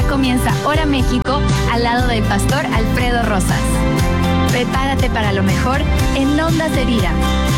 comienza Hora México al lado del pastor Alfredo Rosas. Prepárate para lo mejor en Ondas de Vida,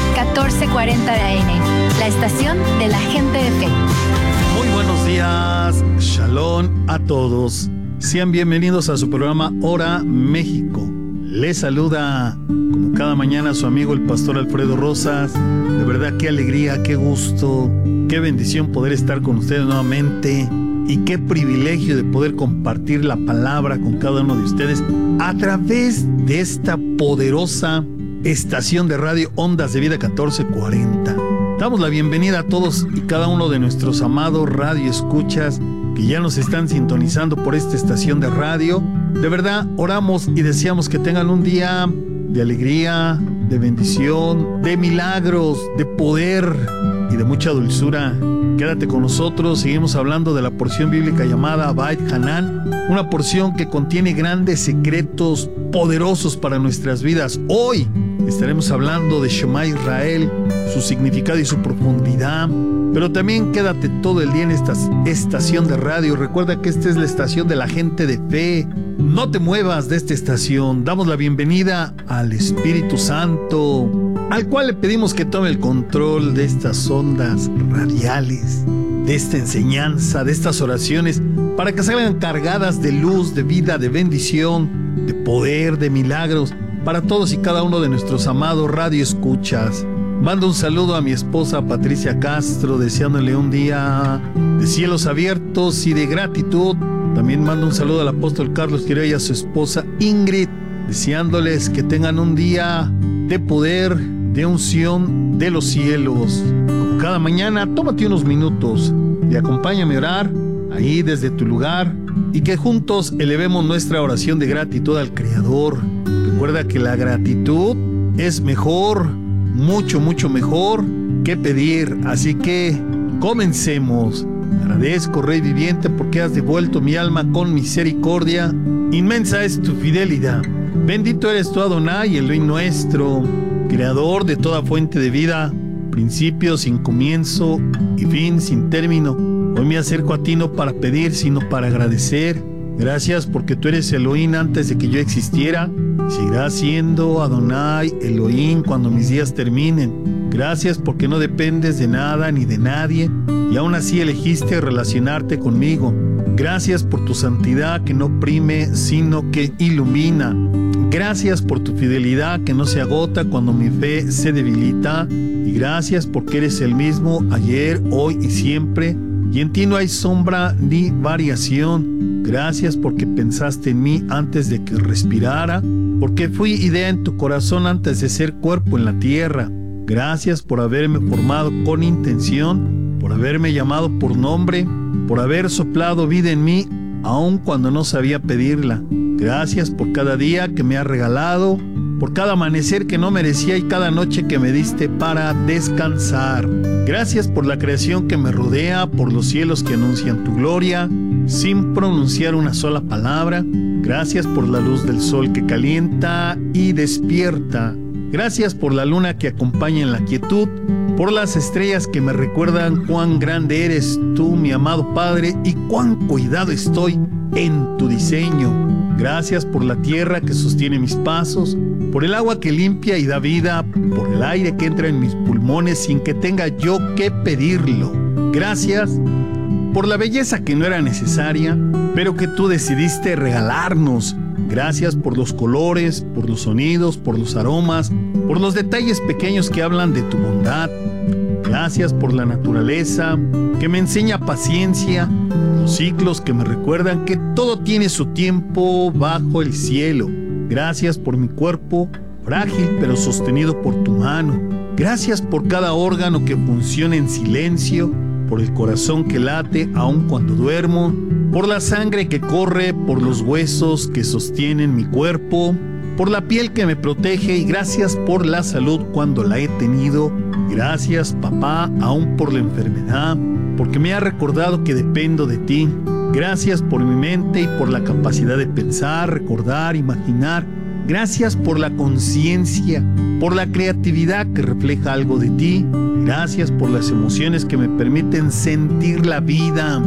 1440 de AM, la estación de la gente de fe. Muy buenos días, Shalom a todos. Sean bienvenidos a su programa Hora México. Les saluda como cada mañana su amigo el pastor Alfredo Rosas. De verdad, qué alegría, qué gusto, qué bendición poder estar con ustedes nuevamente. Y qué privilegio de poder compartir la palabra con cada uno de ustedes a través de esta poderosa estación de radio Ondas de Vida 1440. Damos la bienvenida a todos y cada uno de nuestros amados radioescuchas que ya nos están sintonizando por esta estación de radio. De verdad, oramos y deseamos que tengan un día de alegría, de bendición, de milagros, de poder y de mucha dulzura. Quédate con nosotros, seguimos hablando de la porción bíblica llamada Beit Hanan, una porción que contiene grandes secretos poderosos para nuestras vidas. Hoy estaremos hablando de Shema Israel, su significado y su profundidad, pero también quédate todo el día en esta estación de radio. Recuerda que esta es la estación de la gente de fe. No te muevas de esta estación. Damos la bienvenida al Espíritu Santo, al cual le pedimos que tome el control de estas ondas radiales, de esta enseñanza, de estas oraciones, para que salgan cargadas de luz, de vida, de bendición, de poder, de milagros, para todos y cada uno de nuestros amados radioescuchas. Mando un saludo a mi esposa Patricia Castro, deseándole un día de cielos abiertos y de gratitud. También mando un saludo al apóstol Carlos Quiroga y a su esposa Ingrid, deseándoles que tengan un día de poder, de unción de los cielos. Como cada mañana, tómate unos minutos y acompáñame a orar ahí desde tu lugar y que juntos elevemos nuestra oración de gratitud al Creador. Recuerda que la gratitud es mejor, mucho mejor que pedir. Así que comencemos. Agradezco, Rey viviente, porque has devuelto mi alma con misericordia. Inmensa es tu fidelidad. Bendito eres tú, Adonai, Elohim nuestro, creador de toda fuente de vida, principio sin comienzo y fin sin término. Hoy me acerco a ti no para pedir, sino para agradecer. Gracias porque tú eres Elohim antes de que yo existiera. Seguirás siendo Adonai, Elohim, cuando mis días terminen. Gracias porque no dependes de nada ni de nadie y aún así elegiste relacionarte conmigo. Gracias por tu santidad que no oprime, sino que ilumina. Gracias por tu fidelidad que no se agota cuando mi fe se debilita. Y gracias porque eres el mismo ayer, hoy y siempre. Y en ti no hay sombra ni variación. Gracias porque pensaste en mí antes de que respirara, porque fui idea en tu corazón antes de ser cuerpo en la tierra. Gracias por haberme formado con intención, por haberme llamado por nombre, por haber soplado vida en mí, aun cuando no sabía pedirla. Gracias por cada día que me has regalado, por cada amanecer que no merecía y cada noche que me diste para descansar. Gracias por la creación que me rodea, por los cielos que anuncian tu gloria, sin pronunciar una sola palabra. Gracias por la luz del sol que calienta y despierta. Gracias por la luna que acompaña en la quietud, por las estrellas que me recuerdan cuán grande eres tú, mi amado Padre, y cuán cuidado estoy en tu diseño. Gracias por la tierra que sostiene mis pasos, por el agua que limpia y da vida, por el aire que entra en mis pulmones sin que tenga yo que pedirlo. Gracias por la belleza que no era necesaria, pero que tú decidiste regalarnos. Gracias por los colores, por los sonidos, por los aromas, por los detalles pequeños que hablan de tu bondad. Gracias por la naturaleza que me enseña paciencia, los ciclos que me recuerdan que todo tiene su tiempo bajo el cielo. Gracias por mi cuerpo, frágil pero sostenido por tu mano. Gracias por cada órgano que funciona en silencio, por el corazón que late aun cuando duermo, por la sangre que corre, por los huesos que sostienen mi cuerpo, por la piel que me protege y gracias por la salud cuando la he tenido. Gracias, papá, aún por la enfermedad, porque me ha recordado que dependo de ti. Gracias por mi mente y por la capacidad de pensar, recordar, imaginar. Gracias por la conciencia, por la creatividad que refleja algo de ti. Gracias por las emociones que me permiten sentir la vida.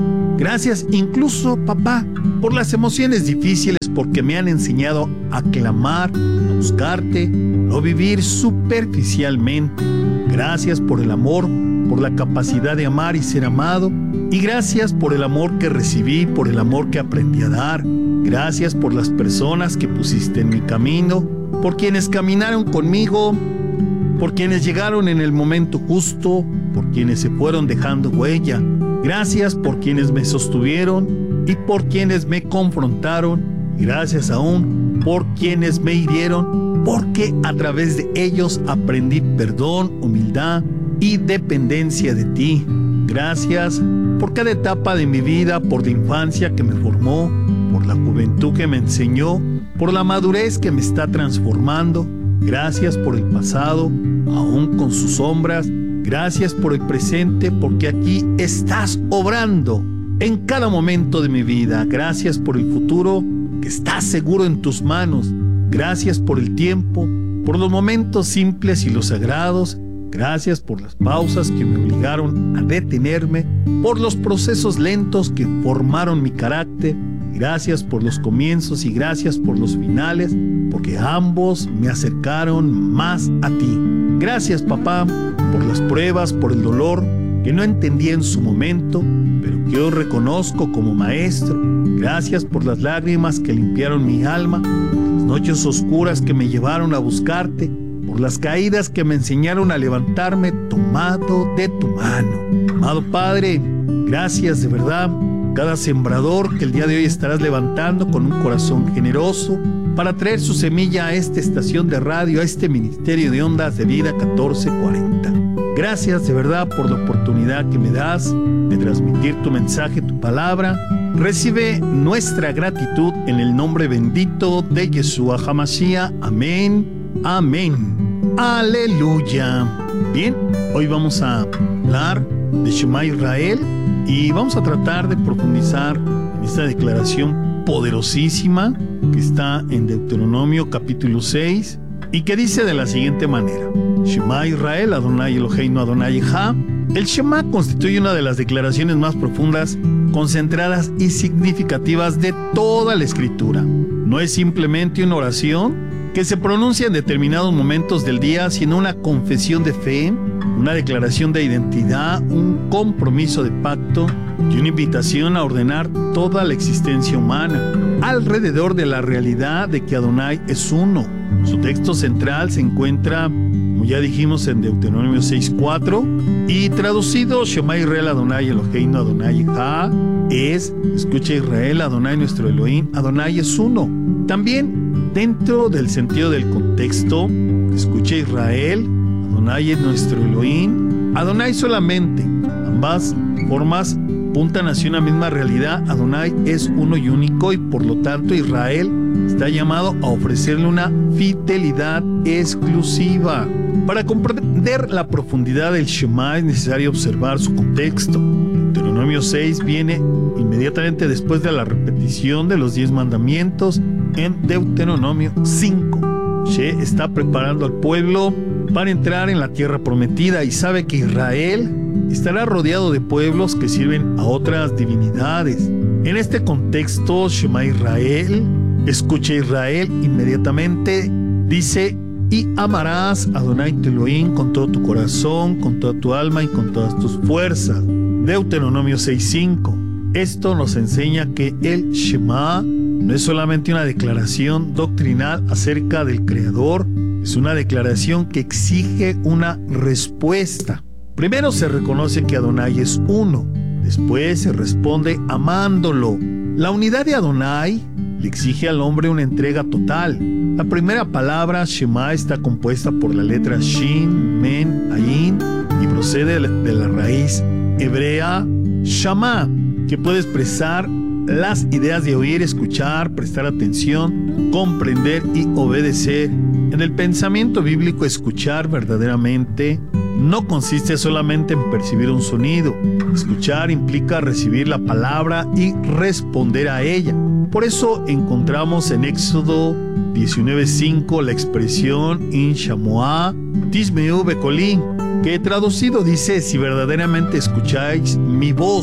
Gracias incluso, papá, por las emociones difíciles, porque me han enseñado a clamar, a buscarte, no vivir superficialmente. Gracias por el amor, por la capacidad de amar y ser amado. Y gracias por el amor que recibí, por el amor que aprendí a dar. Gracias por las personas que pusiste en mi camino, por quienes caminaron conmigo, por quienes llegaron en el momento justo, por quienes se fueron dejando huella. Gracias por quienes me sostuvieron y por quienes me confrontaron. Gracias aún por quienes me hirieron, porque a través de ellos aprendí perdón, humildad y dependencia de ti. Gracias por cada etapa de mi vida, por la infancia que me formó, por la juventud que me enseñó, por la madurez que me está transformando. Gracias por el pasado, aún con sus sombras. Gracias por el presente, porque aquí estás obrando en cada momento de mi vida. Gracias por el futuro, que está seguro en tus manos. Gracias por el tiempo, por los momentos simples y los sagrados. Gracias por las pausas que me obligaron a detenerme, por los procesos lentos que formaron mi carácter. Gracias por los comienzos y gracias por los finales, porque ambos me acercaron más a ti. Gracias, papá, por las pruebas, por el dolor que no entendí en su momento, pero que hoy reconozco como maestro. Gracias por las lágrimas que limpiaron mi alma, por las noches oscuras que me llevaron a buscarte, por las caídas que me enseñaron a levantarme tomado de tu mano. Amado Padre, gracias de verdad. Cada sembrador que el día de hoy estarás levantando con un corazón generoso para traer su semilla a esta estación de radio, a este Ministerio de Ondas de Vida 1440. Gracias de verdad por la oportunidad que me das de transmitir tu mensaje, tu palabra. Recibe nuestra gratitud en el nombre bendito de Yeshua HaMashiach. Amén, amén, aleluya. Bien, hoy vamos a hablar de Shema Israel y vamos a tratar de profundizar en esta declaración poderosísima que está en Deuteronomio capítulo 6 y que dice de la siguiente manera: Shema Israel, Adonai Eloheinu, Adonai Echad. El Shema constituye una de las declaraciones más profundas, concentradas y significativas de toda la Escritura. No es simplemente una oración que se pronuncia en determinados momentos del día, sino una confesión de fe, una declaración de identidad, un compromiso de pacto y una invitación a ordenar toda la existencia humana alrededor de la realidad de que Adonai es uno. Su texto central se encuentra, como ya dijimos, en Deuteronomio 6:4 y traducido Shema Israel, Adonai Eloheinu, Adonai Echad es: escucha Israel, Adonai nuestro Elohim, Adonai es uno. También dentro del sentido del contexto, escucha Israel, Adonai es nuestro Elohim, Adonai solamente. Ambas formas apuntan hacia una misma realidad. Adonai es uno y único y por lo tanto Israel está llamado a ofrecerle una fidelidad exclusiva. Para comprender la profundidad del Shema es necesario observar su contexto. Deuteronomio 6 viene inmediatamente después de la repetición de los 10 mandamientos en Deuteronomio 5. Moshe está preparando al pueblo para entrar en la tierra prometida y sabe que Israel estará rodeado de pueblos que sirven a otras divinidades. En este contexto, Shema Israel, escucha Israel, inmediatamente dice: y amarás a Adonai tu Elohim con todo tu corazón, con toda tu alma y con todas tus fuerzas. Deuteronomio 6:5. Esto nos enseña que el Shema no es solamente una declaración doctrinal acerca del Creador, es una declaración que exige una respuesta. Primero se reconoce que Adonai es uno, después se responde amándolo. La unidad de Adonai le exige al hombre una entrega total. La primera palabra, Shema, está compuesta por la letra Shin, Men, Ayin y procede de la raíz hebrea Shama, que puede expresar las ideas de oír, escuchar, prestar atención, comprender y obedecer. En el pensamiento bíblico, escuchar verdaderamente no consiste solamente en percibir un sonido. Escuchar implica recibir la palabra y responder a ella. Por eso encontramos en Éxodo 19:5 la expresión In Shamoah Tismeu Bekolí, que traducido dice: si verdaderamente escucháis mi voz.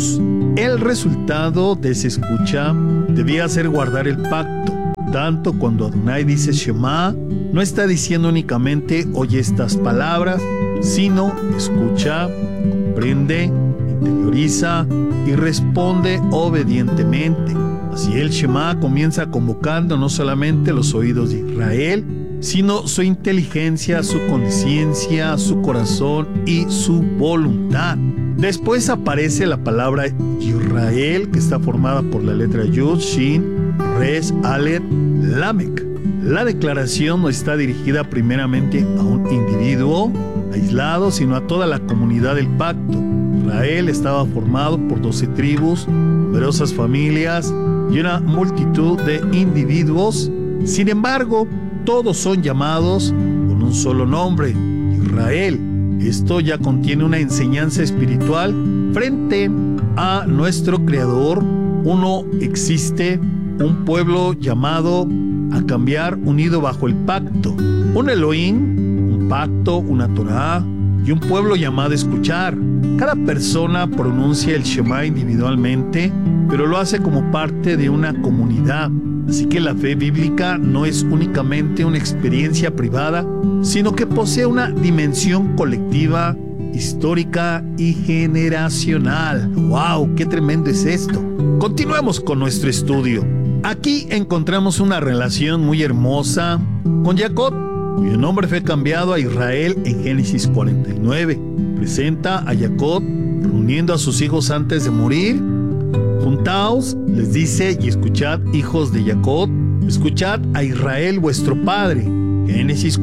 El resultado de esa escucha debía ser guardar el pacto. Tanto cuando Adonai dice Shema, no está diciendo únicamente oye estas palabras, sino escucha, comprende, interioriza y responde obedientemente. Así el Shema comienza convocando no solamente los oídos de Israel, sino su inteligencia, su conciencia, su corazón y su voluntad. Después aparece la palabra Israel, que está formada por la letra Yud, Shin, Res, Aleph, Lamek. La declaración no está dirigida primeramente a un individuo aislado, sino a toda la comunidad del pacto. Israel estaba formado por 12 tribus, numerosas familias y una multitud de individuos. Sin embargo, todos son llamados con un solo nombre, Israel. Esto ya contiene una enseñanza espiritual frente a nuestro Creador. Uno existe, un pueblo llamado a cambiar, unido bajo el pacto. Un Elohim, un pacto, una Torah y un pueblo llamado a escuchar. Cada persona pronuncia el Shema individualmente, pero lo hace como parte de una comunidad. Así que la fe bíblica no es únicamente una experiencia privada, sino que posee una dimensión colectiva, histórica y generacional. ¡Wow! ¡Qué tremendo es esto! Continuemos con nuestro estudio. Aquí encontramos una relación muy hermosa con Jacob, cuyo nombre fue cambiado a Israel en Génesis 49. Presenta a Jacob reuniendo a sus hijos antes de morir. Juntaos, les dice, y escuchad, hijos de Jacob, escuchad a Israel vuestro padre. Génesis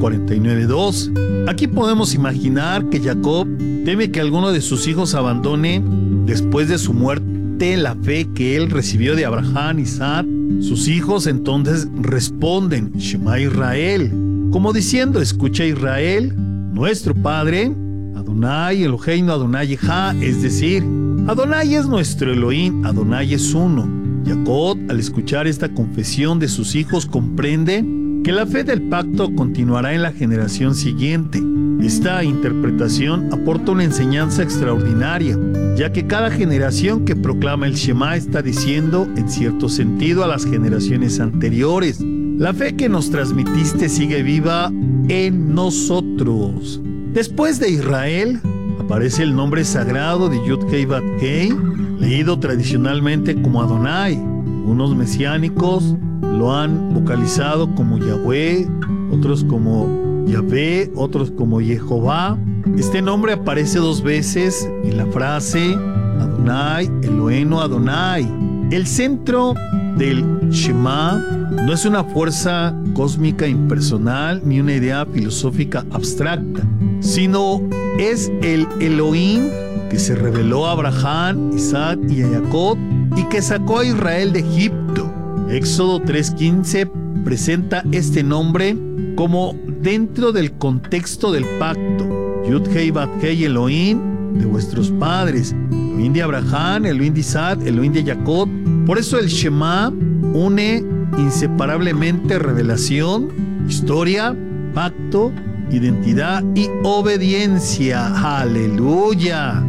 49:2. Aquí podemos imaginar que Jacob teme que alguno de sus hijos abandone después de su muerte la fe que él recibió de Abraham, Isaac. Sus hijos entonces responden, Shema Israel, como diciendo, escucha Israel, nuestro padre, Adonai Eloheinu Adonai Echad, es decir, Adonai es nuestro Elohim, Adonai es uno. Jacob, al escuchar esta confesión de sus hijos, comprende que la fe del pacto continuará en la generación siguiente. Esta interpretación aporta una enseñanza extraordinaria, ya que cada generación que proclama el Shema está diciendo, en cierto sentido, a las generaciones anteriores, la fe que nos transmitiste sigue viva en nosotros. Después de Israel, aparece el nombre sagrado de Yud-Hei Bat-Hei, leído tradicionalmente como Adonai. Unos mesiánicos lo han vocalizado como Yahweh, otros como Yahvé, otros como Jehová. Este nombre aparece 2 veces en la frase Adonai, Eloheinu Adonai. El centro del Shema no es una fuerza cósmica impersonal ni una idea filosófica abstracta, sino es el Elohim que se reveló a Abraham, Isaac y a Jacob y que sacó a Israel de Egipto. Éxodo 3:15 presenta este nombre como dentro del contexto del pacto. Yud-Hei Bat-Hei Elohim de vuestros padres, Elohim de Abraham, Elohim de Isaac, Elohim de Jacob. Por eso el Shema une inseparablemente revelación, historia, pacto, identidad y obediencia. ¡Aleluya!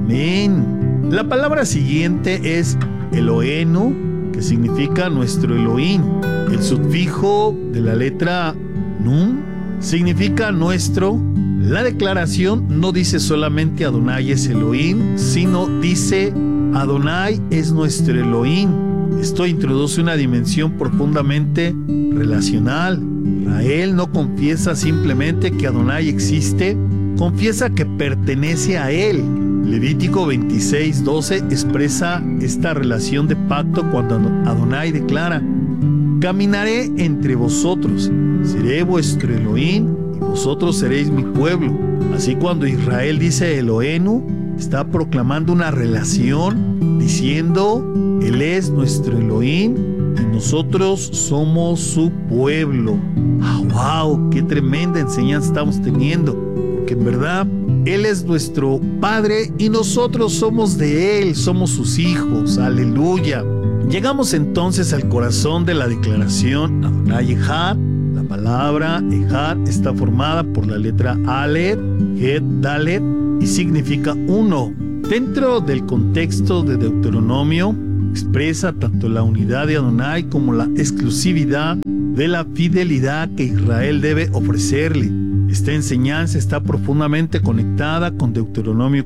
Amén. La palabra siguiente es Eloheinu, que significa nuestro Elohim. El sufijo de la letra Nun significa nuestro. La declaración no dice solamente Adonai es Elohim, sino dice Adonai es nuestro Elohim. Esto introduce una dimensión profundamente relacional. Israel no confiesa simplemente que Adonai existe, confiesa que pertenece a él. Levítico 26:12 expresa esta relación de pacto cuando Adonai declara: caminaré entre vosotros, seré vuestro Elohim y vosotros seréis mi pueblo. Así cuando Israel dice Eloheinu, está proclamando una relación diciendo él es nuestro Elohim y nosotros somos su pueblo. ¡Wow! ¡Qué tremenda enseñanza estamos teniendo! Porque en verdad Él es nuestro Padre y nosotros somos de Él, somos sus hijos. ¡Aleluya! Llegamos entonces al corazón de la declaración Adonai Echad. La palabra Echad está formada por la letra Aleph, Het, Dalet y significa uno. Dentro del contexto de Deuteronomio, expresa tanto la unidad de Adonai como la exclusividad de la fidelidad que Israel debe ofrecerle. Esta enseñanza está profundamente conectada con Deuteronomio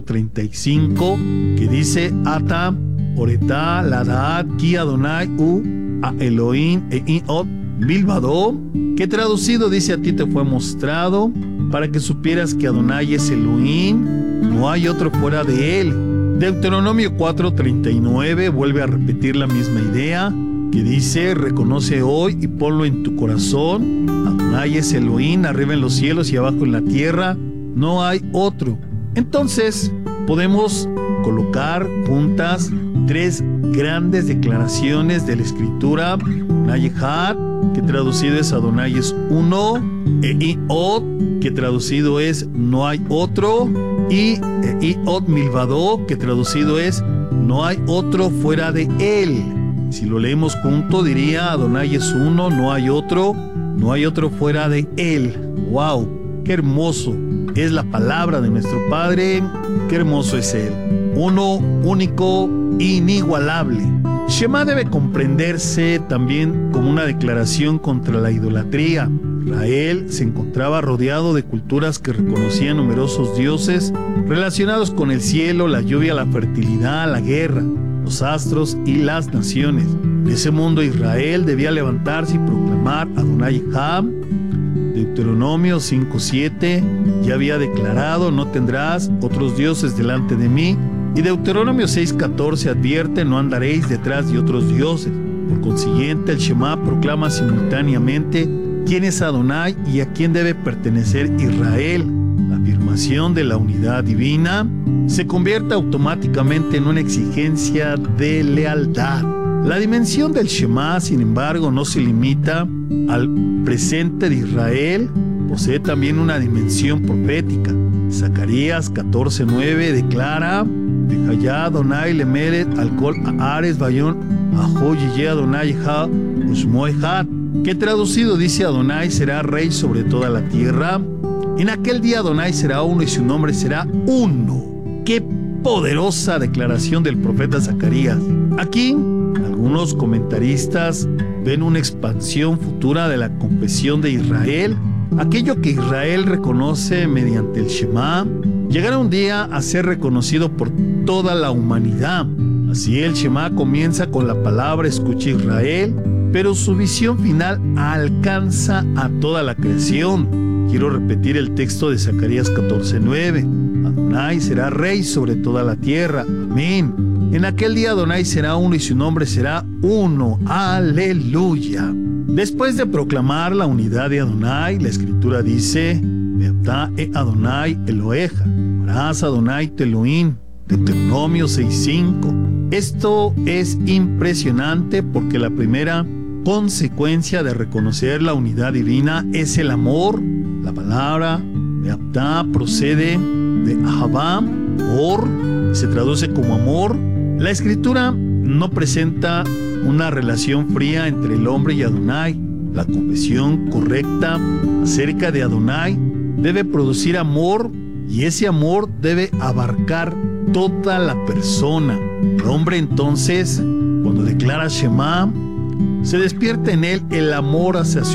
4:35, que dice: Ata, Oretá, Ladaat, Ki Adonai, a Elohim, Od, Milvado, que traducido dice: a ti te fue mostrado, para que supieras que Adonai es Elohim, no hay otro fuera de él. Deuteronomio 4:39 vuelve a repetir la misma idea, que dice: reconoce hoy y ponlo en tu corazón, Adonai es Elohim, arriba en los cielos y abajo en la tierra, no hay otro. Entonces podemos colocar juntas tres grandes declaraciones de la Escritura: Adonai Echad, que traducido es Adonai es uno, Od, que traducido es no hay otro, y Od Milvado, que traducido es no hay otro fuera de él. Si lo leemos junto, diría: Adonai es uno, no hay otro fuera de él. ¡Wow! ¡Qué hermoso es la palabra de nuestro Padre! ¡Qué hermoso es él! Uno, único, inigualable. Shema debe comprenderse también como una declaración contra la idolatría. Israel se encontraba rodeado de culturas que reconocían numerosos dioses relacionados con el cielo, la lluvia, la fertilidad, la guerra, los astros y las naciones. En ese mundo Israel debía levantarse y proclamar Adonai Echad. Deuteronomio 5:7 ya había declarado: no tendrás otros dioses delante de mí. Y Deuteronomio 6:14 advierte: no andaréis detrás de otros dioses. Por consiguiente, el Shema proclama simultáneamente quién es Adonai y a quién debe pertenecer Israel. La afirmación de la unidad divina se convierte automáticamente en una exigencia de lealtad. La dimensión del Shema, sin embargo, no se limita al presente de Israel, posee también una dimensión profética. Zacarías 14:9 declara: Vejayá Adonai lemeret al kol haaretz vayon ajo yeye Adonai echad ushmo echad, que traducido dice: Adonai será rey sobre toda la tierra. En aquel día Adonai será uno y su nombre será uno. ¡Qué poderosa declaración del profeta Zacarías! Aquí, algunos comentaristas ven una expansión futura de la confesión de Israel. Aquello que Israel reconoce mediante el Shema llegará un día a ser reconocido por toda la humanidad. Así el Shema comienza con la palabra escucha Israel, pero su visión final alcanza a toda la creación. Quiero repetir el texto de Zacarías 14:9. Adonai será rey sobre toda la tierra. Amén. En aquel día Adonai será uno y su nombre será uno. Aleluya. Después de proclamar la unidad de Adonai, la Escritura dice: Veatá Adonai Eloheja, amarás a Adonai tu Elohim. Deuteronomio 6:5. Esto es impresionante porque la primera consecuencia de reconocer la unidad divina es el amor. La palabra Veatá procede de Ahavá, amor, se traduce como amor. La Escritura no presenta una relación fría entre el hombre y Adonai. La confesión correcta acerca de Adonai debe producir amor, y ese amor debe abarcar toda la persona. El hombre entonces, cuando declara Shema, se despierta en él el amor hacia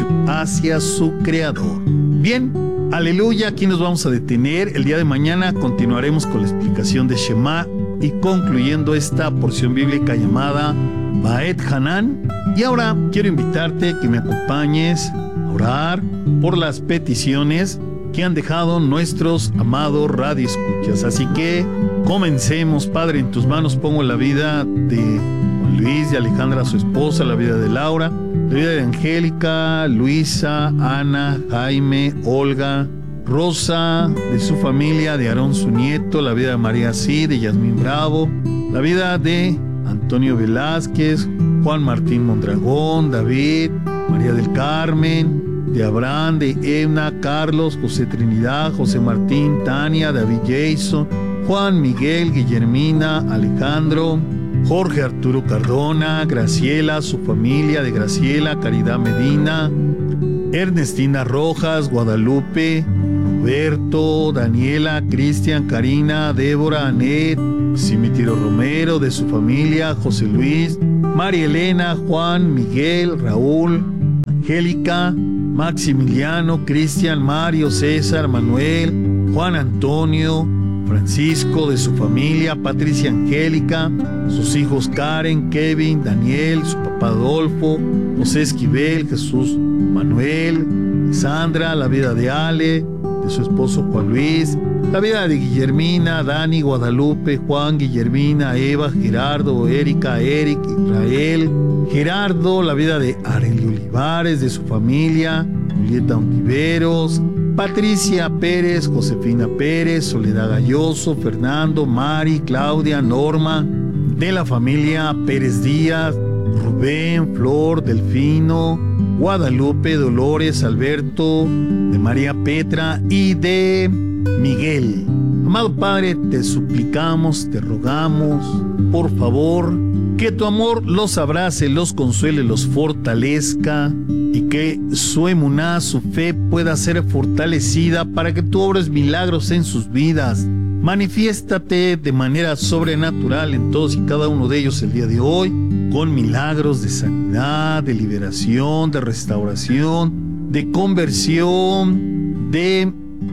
su Creador. Bien, aleluya, aquí nos vamos a detener. El día de mañana continuaremos con la explicación de Shema y concluyendo esta porción bíblica llamada Baet Hanan. Y ahora quiero invitarte que me acompañes a orar por las peticiones que han dejado nuestros amados radioescuchas. Así que comencemos. Padre, en tus manos pongo la vida de Juan Luis, de Alejandra, su esposa, la vida de Laura, la vida de Angélica, Luisa, Ana, Jaime, Olga, Rosa, de su familia, de Aarón, su nieto, la vida de María Cid, de Yasmín Bravo, la vida de Antonio Velázquez, Juan Martín Mondragón, David, María del Carmen, de Abraham, de Evna, Carlos, José Trinidad, José Martín, Tania, David Jason, Juan Miguel, Guillermina, Alejandro, Jorge Arturo Cardona, Graciela, su familia, de Graciela, Caridad Medina, Ernestina Rojas, Guadalupe, Roberto, Daniela, Cristian, Karina, Débora, Anet, Simitiro Romero, de su familia, José Luis, María Elena, Juan, Miguel, Raúl, Angélica, Maximiliano, Cristian, Mario, César, Manuel, Juan Antonio, Francisco, de su familia, Patricia Angélica, sus hijos Karen, Kevin, Daniel, su papá Adolfo, José Esquivel, Jesús Manuel, Sandra, la vida de Ale, de su esposo Juan Luis, la vida de Guillermina, Dani, Guadalupe, Juan, Guillermina, Eva, Gerardo, Erika, Eric, Israel, Gerardo, la vida de Arely Olivares, de su familia, Julieta Ontiveros, Patricia Pérez, Josefina Pérez, Soledad Galloso, Fernando, Mari, Claudia, Norma, de la familia Pérez Díaz, Rubén, Flor, Delfino, Guadalupe, Dolores, Alberto, de María Petra y de Miguel. Amado Padre, te suplicamos, te rogamos, por favor, que tu amor los abrace, los consuele, los fortalezca y que su emuná, su fe pueda ser fortalecida para que tú obres milagros en sus vidas. Manifiéstate de manera sobrenatural en todos y cada uno de ellos el día de hoy, con milagros de sanidad, de liberación, de restauración, de conversión, de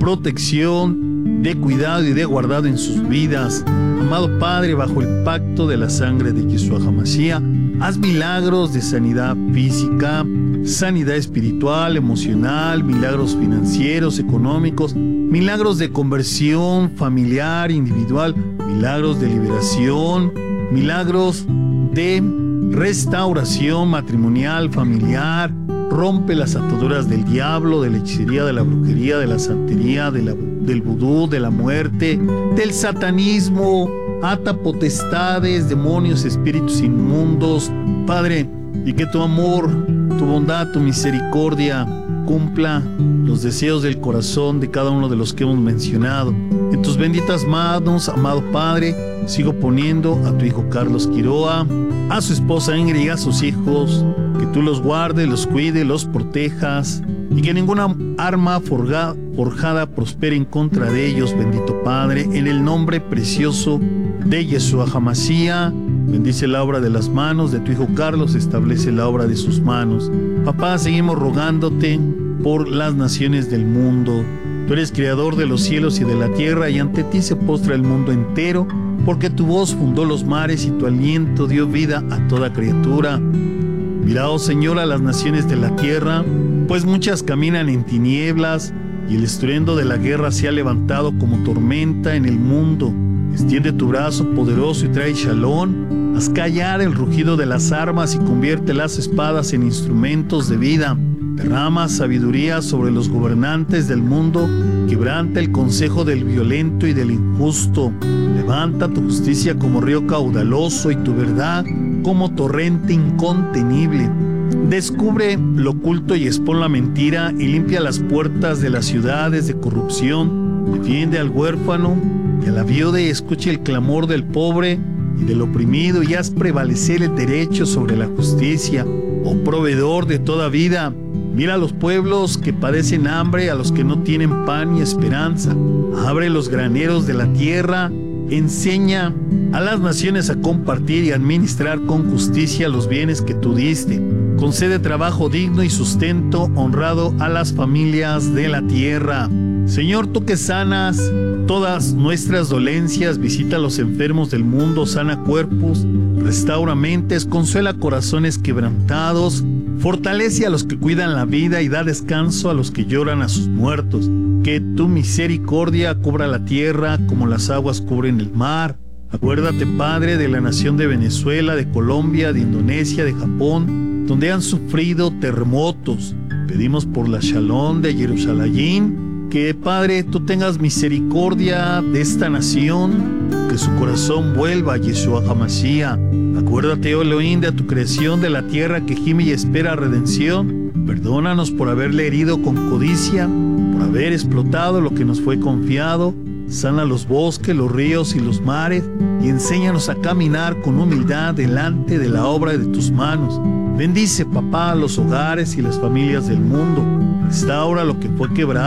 protección, de cuidado y de guardado en sus vidas. Amado Padre, bajo el pacto de la sangre de Yeshua HaMashiach, haz milagros de sanidad física, sanidad espiritual, emocional, milagros financieros, económicos, milagros de conversión familiar, individual, milagros de liberación, milagros de restauración matrimonial, familiar. Rompe las ataduras del diablo, de la hechicería, de la brujería, de la santería, del vudú, de la muerte, del satanismo. Ata potestades, demonios, espíritus inmundos, Padre, y que tu amor, tu bondad, tu misericordia cumpla los deseos del corazón de cada uno de los que hemos mencionado. En tus benditas manos, amado Padre, sigo poniendo a tu hijo Carlos Quiroa, a su esposa Ingrid y a sus hijos, que tú los guardes, los cuides, los protejas y que ninguna arma forjada prospere en contra de ellos, bendito Padre, en el nombre precioso de Yeshua HaMashiach. Bendice la obra de las manos de tu hijo Carlos, establece la obra de sus manos. Papá, seguimos rogándote por las naciones del mundo. Tú eres creador de los cielos y de la tierra, y ante ti se postra el mundo entero, porque tu voz fundó los mares y tu aliento dio vida a toda criatura. Mira, oh Señor, a las naciones de la tierra, pues muchas caminan en tinieblas, y el estruendo de la guerra se ha levantado como tormenta en el mundo. Extiende tu brazo poderoso y trae shalom. Haz callar el rugido de las armas y convierte las espadas en instrumentos de vida. Derrama sabiduría sobre los gobernantes del mundo. Quebranta el consejo del violento y del injusto. Levanta tu justicia como río caudaloso y tu verdad como torrente incontenible. Descubre lo oculto y expón la mentira y limpia las puertas de las ciudades de corrupción. Defiende al huérfano y a la viuda y escucha el clamor del pobre y del oprimido y haz prevalecer el derecho sobre la justicia. Oh proveedor de toda vida, mira a los pueblos que padecen hambre, a los que no tienen pan y esperanza. Abre los graneros de la tierra, enseña a las naciones a compartir y administrar con justicia los bienes que tú diste. Concede trabajo digno y sustento honrado a las familias de la tierra. Señor, tú que sanas todas nuestras dolencias, visita a los enfermos del mundo, sana cuerpos, restaura mentes, consuela corazones quebrantados, fortalece a los que cuidan la vida y da descanso a los que lloran a sus muertos. Que tu misericordia cubra la tierra como las aguas cubren el mar. Acuérdate, Padre, de la nación de Venezuela, de Colombia, de Indonesia, de Japón, donde han sufrido terremotos. Pedimos por la Shalom de Jerusalén, que, Padre, tú tengas misericordia de esta nación, que su corazón vuelva a Yeshua HaMashiach. Acuérdate, oh Elohim, de tu creación de la tierra que gime y espera redención. Perdónanos por haberle herido con codicia, por haber explotado lo que nos fue confiado. Sana los bosques, los ríos y los mares, y enséñanos a caminar con humildad delante de la obra de tus manos. Bendice, papá, los hogares y las familias del mundo. Restaura lo que fue quebrado.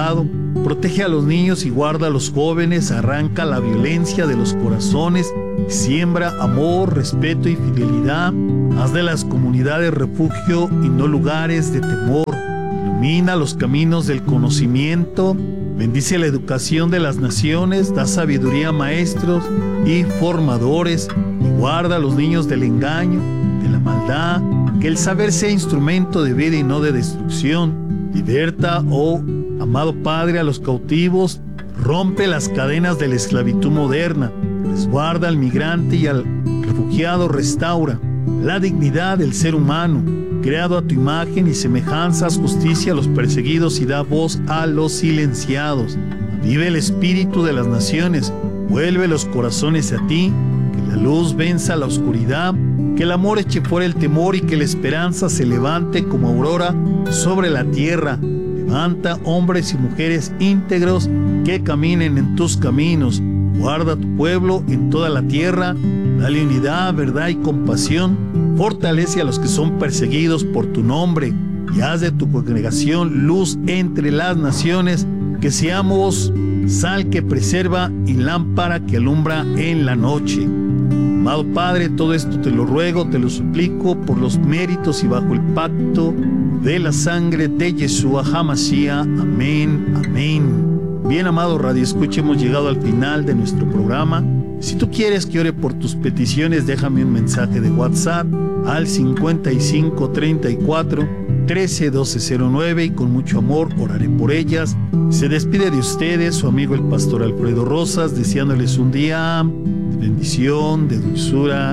Protege a los niños y guarda a los jóvenes, arranca la violencia de los corazones, siembra amor, respeto y fidelidad. Haz de las comunidades refugio y no lugares de temor. Ilumina los caminos del conocimiento. Bendice la educación de las naciones, da sabiduría a maestros y formadores, y guarda a los niños del engaño, de la maldad, que el saber sea instrumento de vida y no de destrucción. Liberta, oh amado Padre, a los cautivos, rompe las cadenas de la esclavitud moderna, resguarda al migrante y al refugiado, restaura la dignidad del ser humano, creado a tu imagen y semejanza, haz justicia a los perseguidos y da voz a los silenciados. Vive el espíritu de las naciones, vuelve los corazones a ti, que la luz venza la oscuridad, que el amor eche fuera el temor y que la esperanza se levante como aurora sobre la tierra. Levanta hombres y mujeres íntegros que caminen en tus caminos. Guarda a tu pueblo en toda la tierra, dale unidad, verdad y compasión. Fortalece a los que son perseguidos por tu nombre y haz de tu congregación luz entre las naciones, que seamos sal que preserva y lámpara que alumbra en la noche. Amado Padre, todo esto te lo ruego, te lo suplico por los méritos y bajo el pacto de la sangre de Yeshua HaMashiach. Amén, amén. Bien, amado Radio Escucha, hemos llegado al final de nuestro programa. Si tú quieres que ore por tus peticiones, déjame un mensaje de WhatsApp al 5534 131209 y con mucho amor oraré por ellas. Se despide de ustedes su amigo el pastor Alfredo Rosas, deseándoles un día de bendición, de dulzura